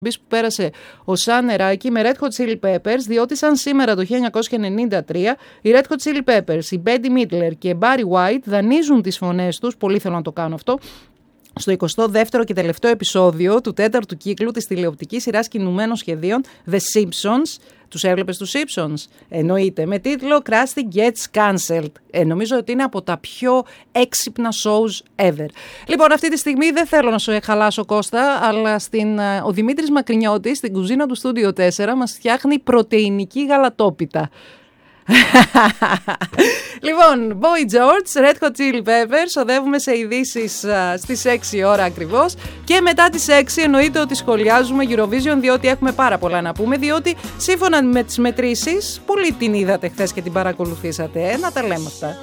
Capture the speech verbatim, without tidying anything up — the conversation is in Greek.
που πέρασε ο Σαν Νεράκη με Red Hot Chili Peppers, διότι σαν σήμερα το χίλια εννιακόσια ενενήντα τρία οι Red Hot Chili Peppers, η Betty Midler και Barry White δανείζουν τις φωνές τους, πολύ θέλω να το κάνω αυτό, στο εικοστό δεύτερο και τελευταίο επεισόδιο του τέταρτου κύκλου της τηλεοπτικής σειράς κινουμένων σχεδίων The Simpsons. Τους έβλεπες τους Simpsons? Εννοείται, με τίτλο Krusty Gets Cancelled. Ε, νομίζω ότι είναι από τα πιο έξυπνα shows ever. Λοιπόν, αυτή τη στιγμή δεν θέλω να σου χαλάσω, Κώστα, αλλά στην, ο Δημήτρης Μακρινιώτης στην κουζίνα του Studio τέσσερα μας φτιάχνει πρωτεϊνική γαλατόπιτα. Λοιπόν, Boy George, Red Hot Chili Peppers, οδεύουμε σε ειδήσεις uh, στις έξι ώρα ακριβώς και μετά τις έξι εννοείται ότι σχολιάζουμε Eurovision, διότι έχουμε πάρα πολλά να πούμε, διότι σύμφωνα με τις μετρήσεις, πολλοί την είδατε χθες και την παρακολουθήσατε, ε, να τα λέμε αυτά.